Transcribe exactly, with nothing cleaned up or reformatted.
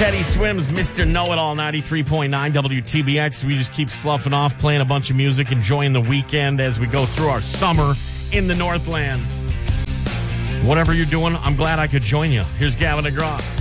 Teddy Swims, Mister Know-It-All, ninety-three point nine W T B X. We just keep sloughing off, playing a bunch of music, enjoying the weekend as we go through our summer in the Northland. Whatever you're doing, I'm glad I could join you. Here's Gavin DeGraw.